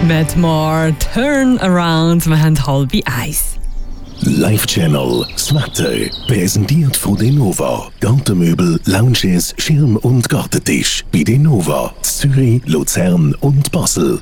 Mit More Turn Around. Wir haben 12:30. Live Channel, das Wetter, präsentiert von Denova. Gartenmöbel, Lounges, Schirm- und Gartentisch. Bei Denova, Zürich, Luzern und Basel.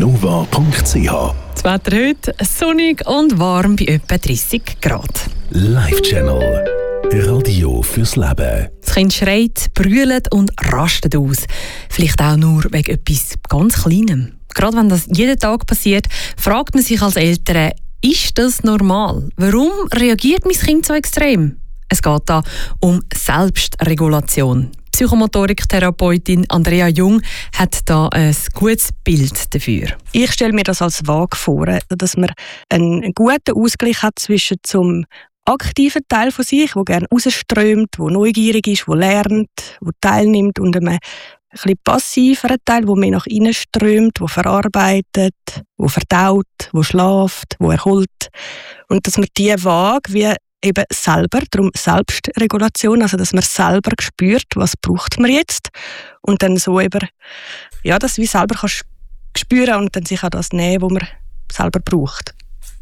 denova.ch. Das Wetter heute sonnig und warm bei etwa 30 Grad. Live Channel, Radio fürs Leben. Das Kind schreit, brüllt und rastet aus. Vielleicht auch nur wegen etwas ganz Kleinem. Gerade wenn das jeden Tag passiert, fragt man sich als Eltern, ist das normal? Warum reagiert mein Kind so extrem? Es geht da um Selbstregulation. Psychomotoriktherapeutin Andrea Jung hat da ein gutes Bild dafür. Ich stelle mir das als vage vor, dass man einen guten Ausgleich hat zwischen zum aktiven Teil von sich, der gerne rausströmt, der neugierig ist, der lernt, der teilnimmt, und einem ein bisschen passiveren Teil, der mehr nach innen strömt, der verarbeitet, der verdaut, der schläft, der erholt. Und dass man diese Waage wie eben selber, darum Selbstregulation, also dass man selber spürt, was braucht man jetzt, und dann so eben, ja, das wie selber kannst spüren und dann sich auch das nehmen, was man selber braucht.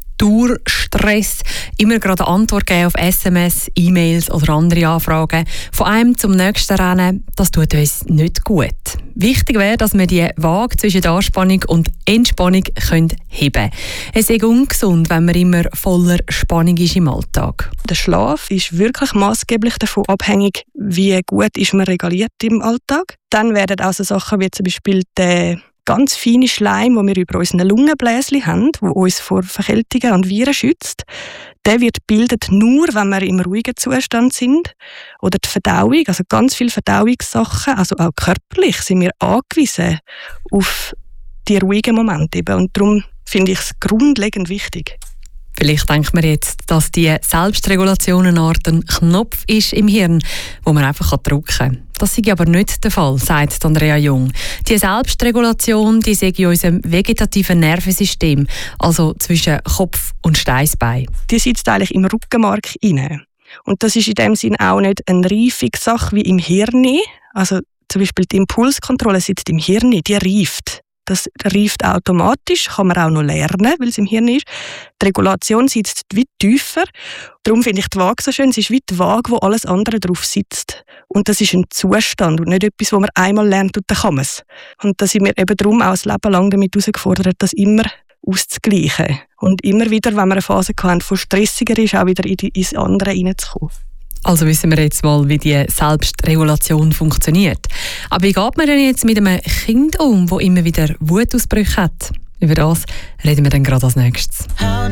Stress, immer gerade eine Antwort geben auf SMS, E-Mails oder andere Anfragen. Von einem zum nächsten rennen, das tut uns nicht gut. Wichtig wäre, dass wir die Waage zwischen Anspannung und Entspannung heben können. Es ist ungesund, wenn man immer voller Spannung ist im Alltag. Der Schlaf ist wirklich maßgeblich davon abhängig, wie gut ist man reguliert im Alltag. Dann werden auch so Sachen wie zum Beispiel der ganz feine Schleim, den wir über unsere Lungenbläschen haben, der uns vor Verkältungen und Viren schützt, der wird gebildet nur, wenn wir im ruhigen Zustand sind. Oder die Verdauung, also ganz viele Verdauungssachen, also auch körperlich, sind wir angewiesen auf die ruhigen Momente eben. Und darum finde ich es grundlegend wichtig. Vielleicht denkt man jetzt, dass die Selbstregulation eine Art ein Knopf ist im Hirn, wo man einfach drücken kann. Das sei aber nicht der Fall, sagt Andrea Jung. Die Selbstregulation, die sei in unserem vegetativen Nervensystem, also zwischen Kopf und Steißbein. Die sitzt eigentlich im Rückenmark inne. Und das ist in dem Sinn auch nicht eine Reifungssache wie im Hirn. Also zum Beispiel die Impulskontrolle sitzt im Hirn, die reift. Das reift automatisch, kann man auch noch lernen, weil es im Hirn ist. Die Regulation sitzt weit tiefer. Darum finde ich die Waage so schön. Es ist wie die Waage, wo alles andere drauf sitzt. Und das ist ein Zustand und nicht etwas, wo man einmal lernt und dann kann man es. Und da sind wir eben darum auch das Leben lang damit herausgefordert, das immer auszugleichen. Und immer wieder, wenn wir eine Phase hatten, die stressiger ist, auch wieder ins andere hineinzukommen. Also wissen wir jetzt mal, wie die Selbstregulation funktioniert. Aber wie geht man denn jetzt mit einem Kind um, das immer wieder Wutausbrüche hat? Über das reden wir dann gerade als nächstes. How